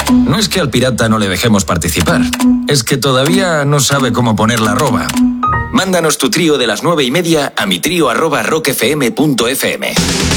No es que al pirata no le dejemos participar, es que todavía no sabe cómo poner la arroba. Mándanos tu trío de las 9:30 a mi trío@rockfm.fm.